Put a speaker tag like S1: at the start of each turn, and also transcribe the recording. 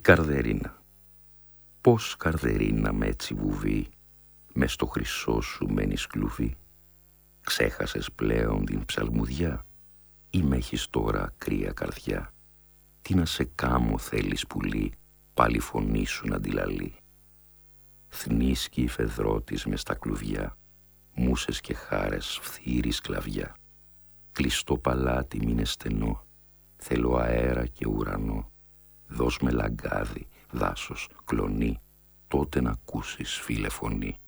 S1: Καρδερίνα. Πώς Καρδερίνα με έτσι βουβή, μες στο χρυσό σου μένεις κλουβί? Ξέχασες πλέον την ψαλμουδιά ή μ' έχεις τώρα κρύα καρδιά? Τι να σε κάμω θέλεις πουλί, πάλι φωνή σου να αντιλαλεί? Θνίσκει η φεδρότης μες στα κλουβιά, μούσες και χάρες φθήρη σκλαβιά. Κλειστό παλάτι μείνε στενό, θέλω αέρα και ουρανό. Δώσ' με λαγκάδι, δάσος, κλονί, τότε να ακούσεις φίλε φωνή.